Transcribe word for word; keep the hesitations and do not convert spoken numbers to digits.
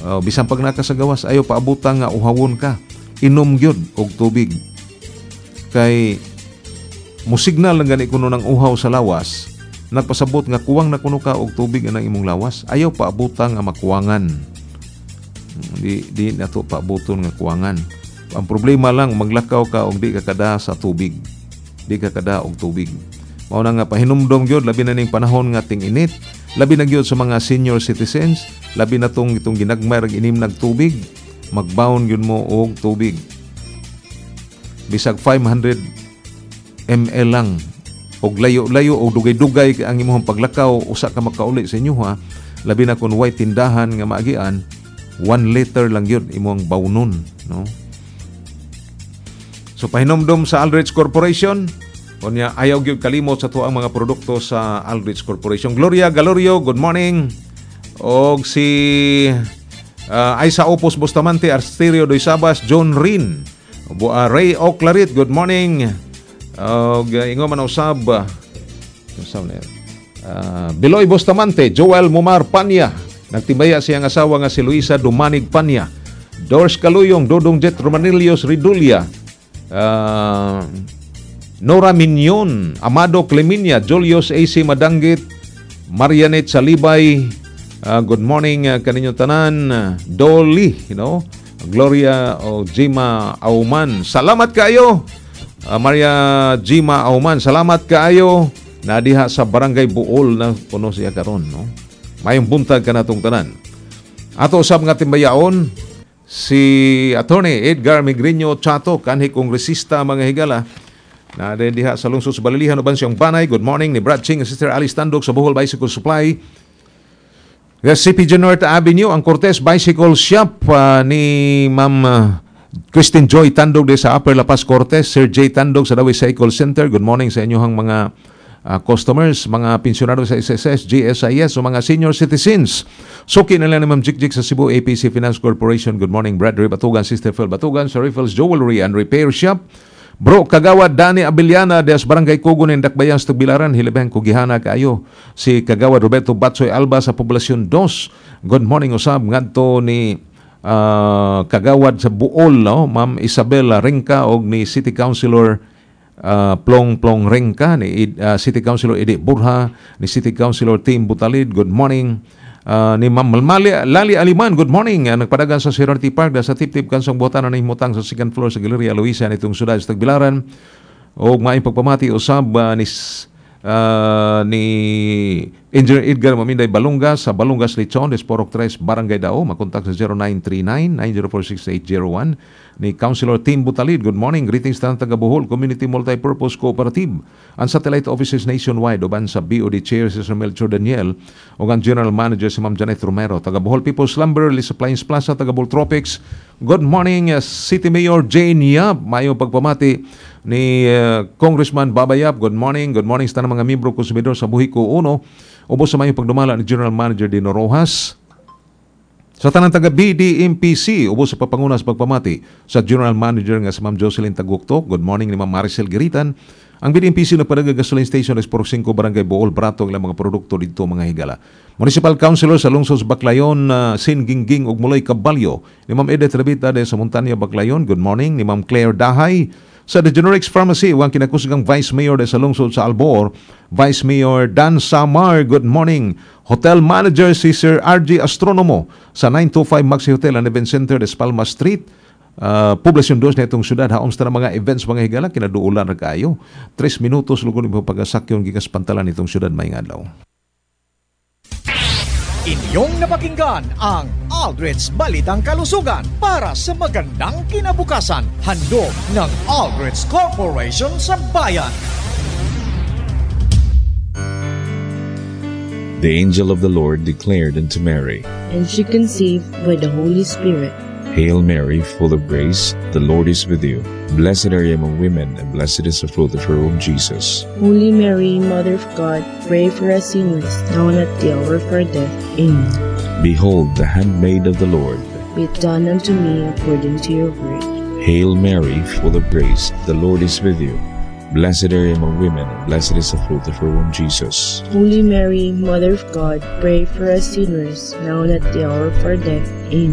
Uh, bisan pag nakasagawas, ayaw paabutang nga uhawon ka. Inom gyud og tubig. Kay musignal lang gani kuno ng uhaw sa lawas, nagpasabot nga kuwang na kuno ka og tubig anang imong lawas, ayaw paabutang nga makuwangan. Di di nato paabuton nga kuwangan. Ang problema lang maglakaw ka og di ka kada sa tubig. Di ka kada og tubig. Mao na nga pahinumdom gyud labi na ning panahon nga ting-init, labi na gyud sa mga senior citizens, labi na tong itong ginagmay rag inim nag tubig, magbaon gyud mo og tubig. Bisag five hundred milliliters lang og layo-layo og dugay-dugay ang imong paglakaw, usa ka makauli sa inyo ha. Labi na kun way tindahan nga maagian, one liter lang yun imong bawnon, no? So pahinomdom sa Aldrich Corporation, kunya ayaw gyud kalimot sa tuang mga produkto sa Aldrich Corporation. Gloria Galorio, good morning. Og si uh, Aisa Opos Bustamante, Arsterio Doy Sabas, John Rin, uh, Ray Oclarit, good morning. Og uh, ingo man usab uh, uh, Biloy Bustamante, Joel Mumar Panya, nagtimbaya siyang asawa nga si Luisa Dumanig Panya, Dors Kaluyong, Dodong Jet Romanilios Ridulia, uh, Nora Mignon, Amado Cleminia, Julius A C Madanggit, Marianet Salibay, uh, good morning uh, kaninyong tanan, uh, Dolly, you know, Gloria o Jima Auman, salamat kayo. Uh, Maria Jima Auman, salamat kaayo na diha sa Barangay Buol na puno siya karon, no? Mayong buntag ka natong tanan. Ato usab nga timbayaon si Attorney Edgar Migreño Chato, kanhi kongresista mga higala na diha sa lungsod sa Balilihan uban siyang Banay. Good morning ni Brad Ching, Sister Alice Tandog sa Bohol Bicycle Supply. Yes, C P G North Avenue, ang Cortez Bicycle Shop uh, ni Ma'am uh, Christine Joy Tandog de sa Upper La Paz Cortez, Sir J Tandog sa Dawi Cycle Center. Good morning sa inyohang mga uh, customers, mga pensyonado sa S S S, G S I S o mga senior citizens. Suki na lang ni Ma'am Jikjik sa Cebu A P C Finance Corporation. Good morning, Brad Ray Batugan, Sister Phil Batugan sa Riffles Jewelry and Repair Shop. Bro Kagawad Dani Abiliana des Barangay Kugon ng Dakbayan sa Tagbilaran, hilabang kugihana kaayo. Si Kagawad Roberto Batsoy Alba sa Poblasyon two. Good morning usab ngadto ni Uh, Kagawad sa Buol, no? Ma'am Isabella Rengka og ni City Councilor uh, Plong Plong Rengka, ni uh, City Councilor Edi Burha, ni City Councilor Tim Butalid. Good morning. Uh, ni Ma'am Malmali Lali Aliman, good morning. Uh, nagpadagan sa Sirarty Park da sa tip-tip kansang buhatan na himutang sa second floor sa Galeria Luisa nitong sudad sa Tagbilaran. Og maayong pagpamati usab uh, ni Uh, ni Engineer Edgar Maminday Balungas sa Balungas Lechon, Desporok tres, Barangay Dao. Makontak sa zero nine three nine, nine zero four six eight zero one. Ni Councilor Tim Butalid, good morning. Greetings sa taga Bohol Community Multipurpose Cooperative. Ang satellite offices nationwide uban sa B O D Chair si Sir Melchor Daniel o ang General Manager si Ma'am Janet Romero. Taga Bohol People's Lumber, Lis Appliance Plaza, taga Bohol Tropics. Good morning, uh, City Mayor Jane Yap. Mayong pagpamati ni uh, Congressman Babayap. Good morning. Good morning sa mga miyembro konsumidor sa Buhiko uno. Ubos sa mayong pagdumala ni General Manager Dino Rojas. Sa tanang taga B D M P C, ubos sa papanguna sa pagpamati sa General Manager nga si Ma'am Jocelyn Taguktok. Good morning ni Ma'am Maricel Giritan. Ang B D M P C nagpadaga gasoline station is five Barangay Bohol, Brato, ang mga produkto dito mga higala. Municipal Councilor sa lungsod sa Baclayon, uh, Sin Gingging ug Muloy Caballo. Ni Ma'am Edith Revita de sa Montania, Baclayon. Good morning ni Ma'am Claire Dahay. Sa The Generics Pharmacy, huwag kinakusgang Vice Mayor de sa lungsod sa Albor, Vice Mayor Dan Samar, good morning. Hotel Manager si Sir R G Astronomo sa nine two five Maxi Hotel and Event Center des Palmas Street, uh, Poblasyon two na itong syudad. Haom sa mga events mga higala, kinaduulan na kayo. Tres minutos lugon mo pag-asakyon gikas pantalan itong syudad may adlaw. Inyong napakinggan ang Aldrich Balitang Kalusugan para sa magandang kinabukasan. Handog ng Aldrich Corporation sa bayan. The angel of the Lord declared unto Mary, and she conceived by the Holy Spirit. Hail Mary, full of grace, the Lord is with you. Blessed are you among women, and blessed is the fruit of her womb, Jesus. Holy Mary, Mother of God, pray for us sinners, now and at the hour of our death. Amen. Behold, the handmaid of the Lord. Be it done unto me according to your word. Hail Mary, full of grace, the Lord is with you. Blessed are you among women, and blessed is the fruit of her womb, Jesus. Holy Mary, Mother of God, pray for us sinners, now and at the hour of our death. Amen.